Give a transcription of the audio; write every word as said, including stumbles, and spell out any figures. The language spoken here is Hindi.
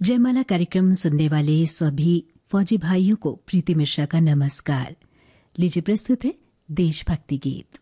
जयमाला कार्यक्रम सुनने वाले सभी फौजी भाइयों को प्रीति मिश्रा का नमस्कार। लीजिए प्रस्तुत है देशभक्ति गीत।